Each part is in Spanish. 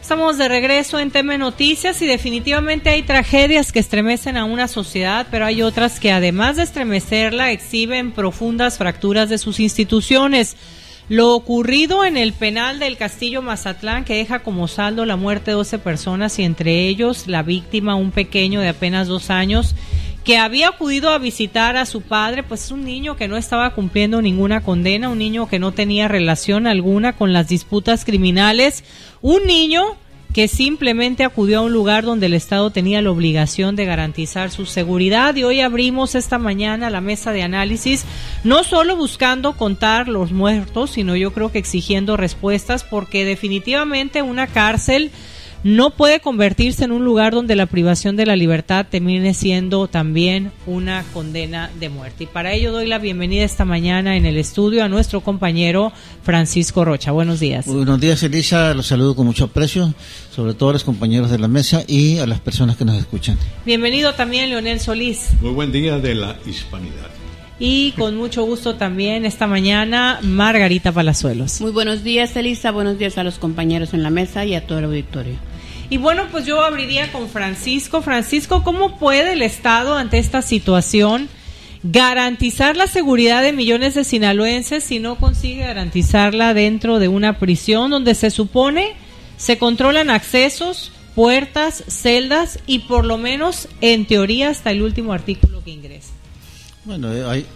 Estamos de regreso en TM Noticias y definitivamente hay tragedias que estremecen a una sociedad, pero hay otras que además de estremecerla exhiben profundas fracturas de sus instituciones. Lo ocurrido en el penal del Castillo Mazatlán, que deja como saldo la muerte de 12 personas y entre ellos la víctima, un pequeño de apenas 2 años, que había acudido a visitar a su padre, pues es un niño que no estaba cumpliendo ninguna condena, un niño que no tenía relación alguna con las disputas criminales, un niño que simplemente acudió a un lugar donde el Estado tenía la obligación de garantizar su seguridad. Y hoy abrimos esta mañana la mesa de análisis, no solo buscando contar los muertos, sino yo creo que exigiendo respuestas, porque definitivamente una cárcel no puede convertirse en un lugar donde la privación de la libertad termine siendo también una condena de muerte. Y para ello doy la bienvenida esta mañana en el estudio a nuestro compañero Francisco Rocha. Buenos días. Buenos días, Elisa. Los saludo con mucho aprecio, sobre todo a los compañeros de la mesa y a las personas que nos escuchan. Bienvenido también Leonel Solís. Muy buen día de la hispanidad. Y con mucho gusto también esta mañana Margarita Palazuelos. Muy buenos días, Elisa. Buenos días a los compañeros en la mesa y a todo el auditorio. Y bueno, pues yo abriría con Francisco. Francisco, ¿cómo puede el Estado ante esta situación garantizar la seguridad de millones de sinaloenses si no consigue garantizarla dentro de una prisión donde se supone se controlan accesos, puertas, celdas y por lo menos en teoría hasta el último artículo que ingresa? Bueno,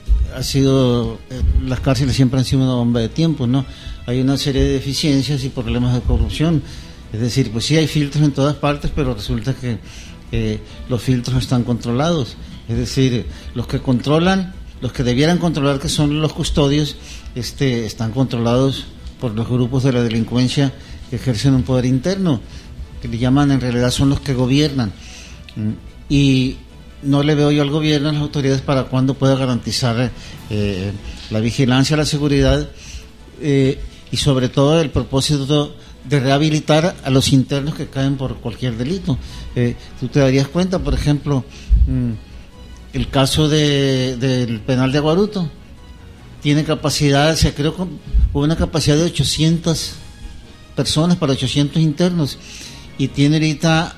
las cárceles siempre han sido una bomba de tiempo, ¿no? Hay una serie de deficiencias y problemas de corrupción. Es decir, pues sí hay filtros en todas partes, pero resulta que los filtros no están controlados. Es decir, los que controlan, los que debieran controlar, que son los custodios, están controlados por los grupos de la delincuencia que ejercen un poder interno, que le llaman, en realidad son los que gobiernan. Y no le veo yo al gobierno, a las autoridades, para cuándo pueda garantizar la vigilancia, la seguridad y sobre todo el propósito de rehabilitar a los internos que caen por cualquier delito. Tú te darías cuenta, por ejemplo, el caso del penal de Aguaruto tiene capacidad, se creó con una capacidad de 800 personas para 800 internos y tiene ahorita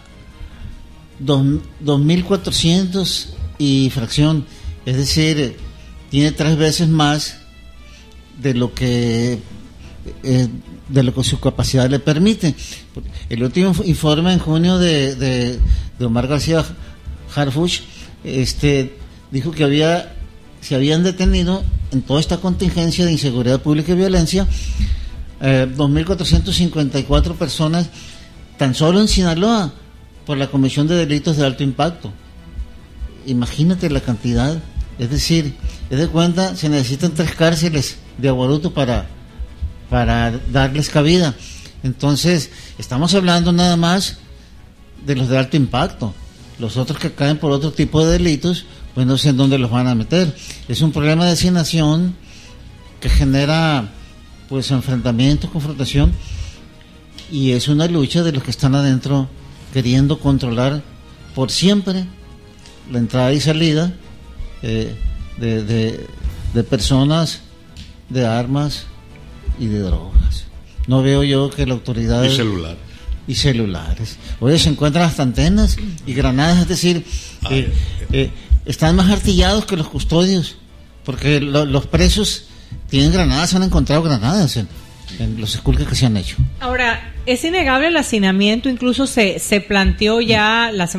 2.400 y fracción, es decir, tiene 3 veces más de lo que su capacidad le permite. El último informe en junio de Omar García Harfuch dijo que se habían detenido en toda esta contingencia de inseguridad pública y violencia 2.454 personas tan solo en Sinaloa por la comisión de delitos de alto impacto. Imagínate la cantidad. Es decir, de cuenta, se necesitan 3 cárceles de Aguaruto para darles cabida. Entonces, estamos hablando nada más de los de alto impacto. Los otros que caen por otro tipo de delitos, pues no sé en dónde los van a meter. Es un problema de asignación que genera pues enfrentamientos, confrontación, y es una lucha de los que están adentro queriendo controlar por siempre la entrada y salida de personas, de armas y de drogas. No veo yo que la autoridad... Y celulares. Oye, se encuentran hasta antenas y granadas, es decir, están más artillados que los custodios, porque los presos tienen granadas, han encontrado granadas en los esculques que se han hecho. Ahora, es innegable el hacinamiento, incluso se planteó ya la semana